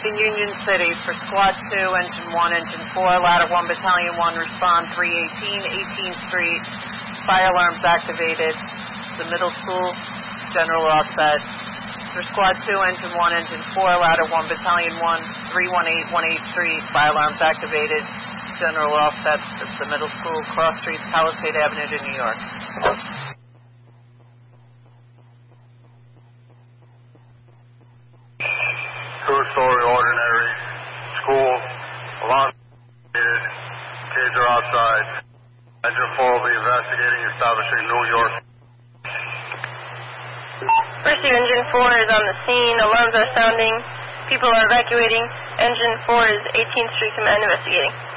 In Union City, for Squad 2, Engine 1, Engine 4, Ladder 1, Battalion 1, respond 318, 18th Street, fire alarms activated, the middle school, general offset. For Squad 2, Engine 1, Engine 4, Ladder 1, Battalion 1, 318, 18th Street, fire alarms activated, general offset, the middle school, Cross Street, Palisade Avenue to New York. Two-story ordinary school, alarm needed, kids are outside. Engine 4 will be investigating, establishing New York. Rescue Engine 4 is on the scene, alarms are sounding, people are evacuating. Engine 4 is 18th Street Command investigating.